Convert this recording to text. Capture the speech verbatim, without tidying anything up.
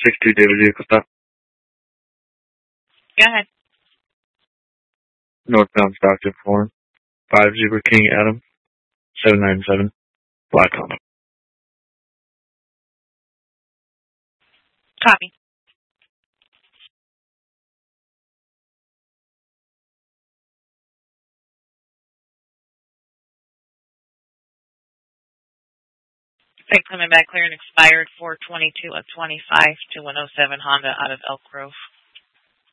six two David vehicle stop. Go ahead. Northbound Stockton four. five Zebra King Adam. seven nine seven. Black Honda. Copy. Thanks, coming back clear and expired four twenty-two of twenty-five to one oh seven Honda out of Elk Grove.